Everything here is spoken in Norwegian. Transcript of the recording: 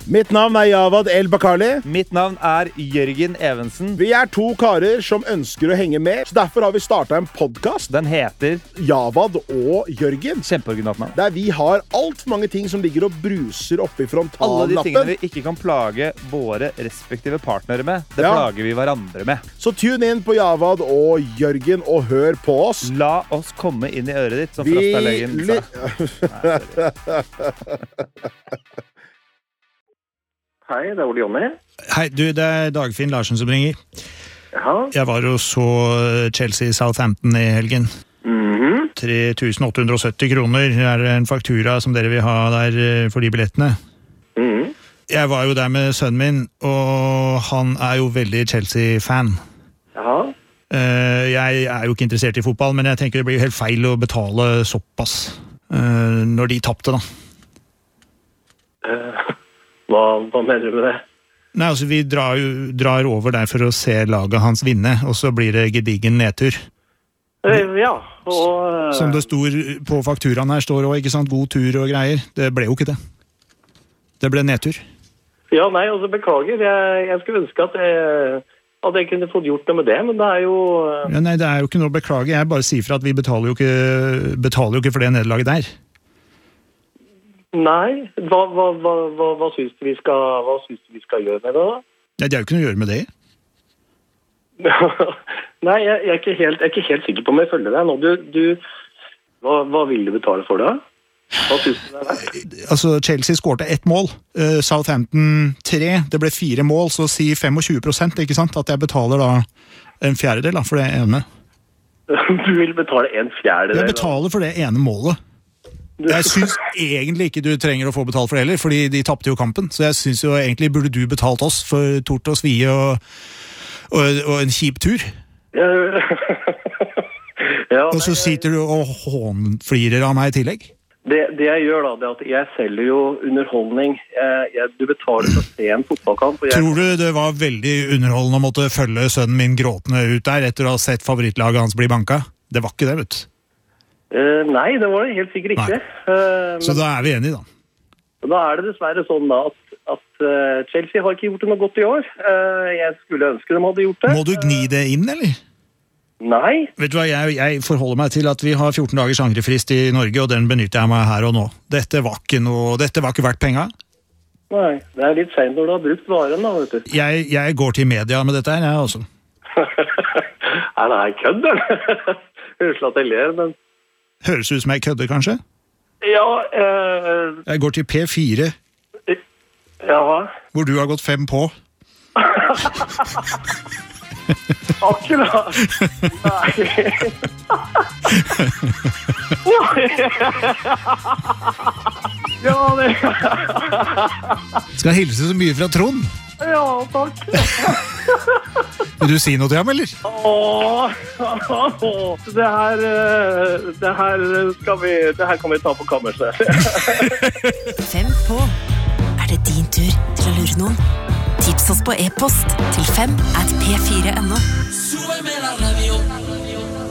Mitt navn Javad El Bakali. Mitt navn Jørgen Evensen. Vi 2 karer som ønsker å henge med, så derfor har vi startet en podcast. Den heter Javad og Jørgen. Kjempeoriginalt navn. Der vi har alt for mange ting som ligger og bruser oppe i frontallappen. Alle de tingene vi ikke kan plage våre respektive partnere med, det plager vi hverandre med. Så tune inn på Javad og Jørgen og hør på oss. La oss komme inn i øret ditt, som Frastad-legen sa. Hei, det Ole Jonny. Hei, du, det Dagfinn Larsen som ringer. Jaha. Jeg var og så Chelsea-Southampton i helgen. 3.870 kroner en faktura som dere vil ha der for de billettene. Jeg var jo der med sønnen min, og han jo veldig Chelsea-fan. Jaha. Jeg jo ikke interessert i fotball, men jeg tenker det blir helt feil å betale såpass når de tappte da. Hva mener du med det? Nei, altså vi drar over der for å se laget hans vinne, og så blir det gedigen nedtur. Ja, og... Som det stod på fakturaen her, står også, ikke sant, god tur og greier. Det ble jo ikke det. Det ble nedtur. Ja, nei, altså beklager. Jeg skulle ønske at jeg kunne fått gjort noe med det, men det jo... Ja, nei, det jo ikke noe å beklage. Jeg bare sier for at vi betaler jo ikke for det nederlaget der. Nei, hva synes du vi skal gjøre med det da? Nei, det jo ikke noe å gjøre med det. Nei, jeg ikke helt sikker på om jeg følger deg nå. Hva vil du betale for det? Hva synes du det verdt? Altså, Chelsea skårte 1 mål, Southampton 3, det ble 4 mål, så si 25%, ikke sant? At jeg betaler da en fjerdedel da, for det ene. Du vil betale en fjerdedel? Jeg betaler for det ene målet. Jeg synes egentlig ikke du trenger å få betalt for det heller, fordi de tappte jo kampen, så jeg synes jo egentlig burde du betalt oss for tort og svie og en kjip tur. Ja, og så sitter du og hånflirer av meg i tillegg. Det jeg gjør da, det at jeg selger jo underholdning. Du betaler for å se en fotballkamp. Tror du det var veldig underholdende å måtte følge sønnen min gråtende ut der etter å ha sett favorittlaget hans bli banka? Det var ikke det, vet du. Nei, det var det helt sikkert ikke. Så da vi enige da. Da det dessverre sånn da at Chelsea har ikke gjort det noe godt i år. Jeg skulle ønske de hadde gjort det. Må du gni det inn, eller? Nei. Vet du hva, jeg forholder meg til at vi har 14 dagers angrefrist i Norge, og den benytter jeg meg her og nå. Dette var ikke verdt penger. Nei, det litt sent når du har brukt varen da, vet du. Jeg går til media med dette her, jeg også. Nei, kødder. Høres at jeg ler, men... Høres ut som jeg kødder, kanskje? Ja, Jeg går til P4. Ja. Hvor du har gått 5 på. Akkurat. Nei. Ja, det. Skal hilse så mye fra Trond. Ja, takk. Vil du si noe til ham, eller? Det her kan vi ta på kammerset. 5 på. Det din tur til å lure noen? Tips oss på e-post til 5@p4.no.